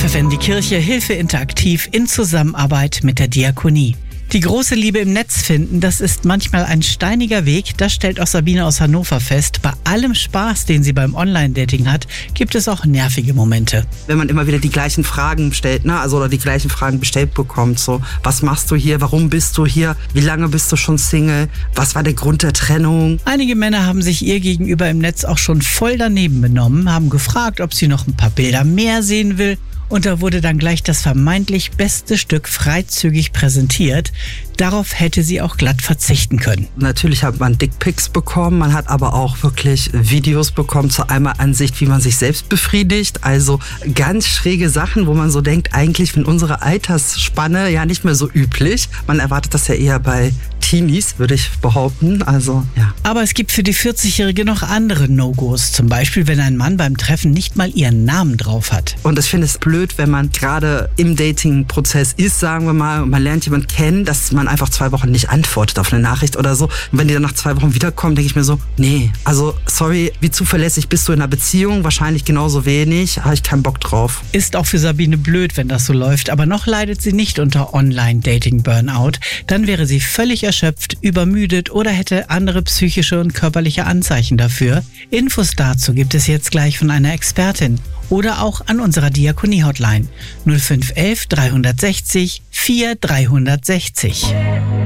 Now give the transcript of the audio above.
Pfarrerin die Kirche Hilfe interaktiv in Zusammenarbeit mit der Diakonie. Die große Liebe im Netz finden, das ist manchmal ein steiniger Weg. Das stellt auch Sabine aus Hannover fest. Bei allem Spaß, den sie beim Online-Dating hat, gibt es auch nervige Momente. Wenn man immer wieder die gleichen Fragen stellt, oder die gleichen Fragen bestellt bekommt, so, was machst du hier, warum bist du hier, wie lange bist du schon Single, was war der Grund der Trennung? Einige Männer haben sich ihr gegenüber im Netz auch schon voll daneben benommen, haben gefragt, ob sie noch ein paar Bilder mehr sehen will. Und da wurde dann gleich das vermeintlich beste Stück freizügig präsentiert. Darauf hätte sie auch glatt verzichten können. Natürlich hat man Dickpics bekommen, man hat aber auch wirklich Videos bekommen zur Einmalansicht, wie man sich selbst befriedigt. Also ganz schräge Sachen, wo man so denkt, eigentlich in unserer Altersspanne ja nicht mehr so üblich. Man erwartet das ja eher bei Teenies, würde ich behaupten. Also, ja. Aber es gibt für die 40-Jährige noch andere No-Gos. Zum Beispiel, wenn ein Mann beim Treffen nicht mal ihren Namen drauf hat. Und ich finde es blöd, wenn man gerade im Dating-Prozess ist, sagen wir mal, und man lernt jemanden kennen, dass man einfach 2 Wochen nicht antwortet auf eine Nachricht oder so. Und wenn die dann nach 2 Wochen wiederkommen, denke ich mir so, nee, also sorry, wie zuverlässig bist du in einer Beziehung? Wahrscheinlich genauso wenig, habe ich keinen Bock drauf. Ist auch für Sabine blöd, wenn das so läuft, aber noch leidet sie nicht unter Online-Dating-Burnout. Dann wäre sie völlig erschöpft, übermüdet oder hätte andere psychische und körperliche Anzeichen dafür. Infos dazu gibt es jetzt gleich von einer Expertin oder auch an unserer Diakonie-Hotline 0511 360 4360.